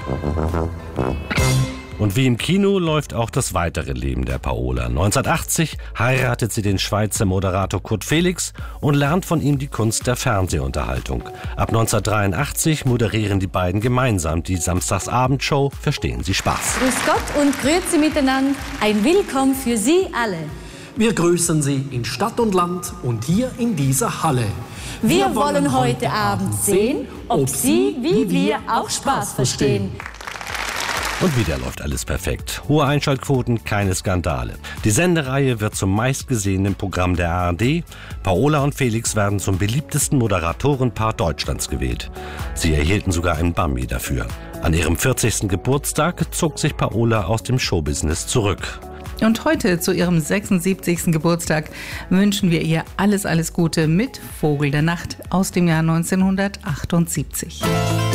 Und wie im Kino läuft auch das weitere Leben der Paola. 1980 heiratet sie den Schweizer Moderator Kurt Felix und lernt von ihm die Kunst der Fernsehunterhaltung. Ab 1983 moderieren die beiden gemeinsam die Samstagsabendshow Verstehen Sie Spaß. Grüß Gott und grüezi miteinander. Ein Willkommen für Sie alle. Wir grüßen Sie in Stadt und Land und hier in dieser Halle. Wir wollen heute Abend sehen, ob Sie, wie wir, auch Spaß verstehen. Und wieder läuft alles perfekt. Hohe Einschaltquoten, keine Skandale. Die Sendereihe wird zum meistgesehenen Programm der ARD. Paola und Felix werden zum beliebtesten Moderatorenpaar Deutschlands gewählt. Sie erhielten sogar einen Bambi dafür. An ihrem 40. Geburtstag zog sich Paola aus dem Showbusiness zurück. Und heute zu ihrem 76. Geburtstag wünschen wir ihr alles Gute mit Vogel der Nacht aus dem Jahr 1978.